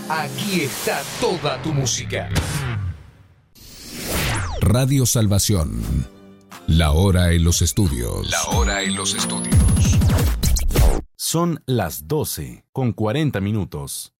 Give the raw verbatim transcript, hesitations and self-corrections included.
Aquí está toda tu música. Radio Salvación. La hora en los estudios. La hora en los estudios. Son las doce con cuarenta minutos.